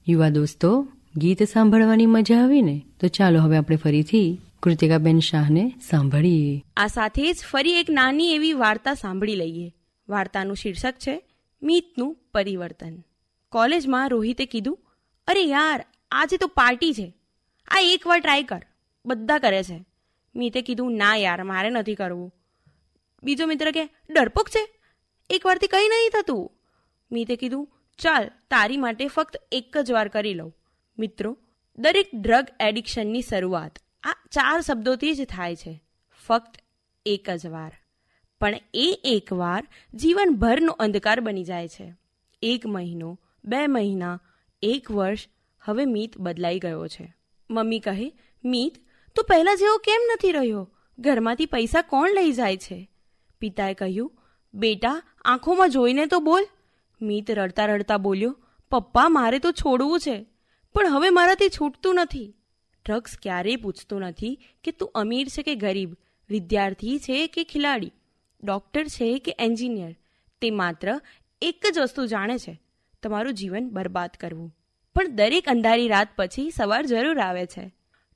યુવા દોસ્તો, ગીત સાંભળવાની મજા આવી ને? તો ચાલો હવે આપણે ફરીથી કૃતિકાબેન શાહને સાંભળીએ. આ સાથે જ ફરી એક નાની એવી વાર્તા સાંભળી લઈએ. વાર્તાનું શીર્ષક છે મીતનું પરિવર્તન. કોલેજમાં રોહિતે કીધું, અરે યાર, આજે તો પાર્ટી છે, આ એકવાર ટ્રાય કર, બધા કરે છે. મીતે કીધું, ના યાર, મારે નથી કરવું. બીજો મિત્ર કે, ડરપોક છે, એકવારથી કંઈ નહીં થતું. મીતે કીધું, ચાલ, તારી માટે ફક્ત એક જ વાર કરી લઉં. મિત્રો, દરેક ડ્રગ એડિક્શનની શરૂઆત આ 4 શબ્દોથી જ થાય છે, ફક્ત એક જ વાર. પણ એ એક વાર જીવનભરનો અંધકાર બની જાય છે. 1 મહિનો, 2 મહિના, 1 વર્ષ, હવે મીત બદલાઈ ગયો છે. મમ્મી કહે, મીત, તું પહેલા જેવો કેમ નથી રહ્યો? ઘરમાંથી પૈસા કોણ લઈ જાય છે? પિતાએ કહ્યું, બેટા, આંખોમાં જોઈને તો બોલ. મીત રડતા રડતા બોલ્યો, પપ્પા, મારે તો છોડવું છે, પણ હવે મારાથી છૂટતું નથી. ડ્રગ્સ ક્યારેય પૂછતું નથી કે તું અમીર છે કે ગરીબ, વિદ્યાર્થી છે કે ખેલાડી, ડૉક્ટર છે કે એન્જિનિયર. તે માત્ર એક જ વસ્તુ જાણે છે, તમારું જીવન બરબાદ કરવું. પણ દરેક અંધારી રાત પછી સવાર જરૂર આવે છે.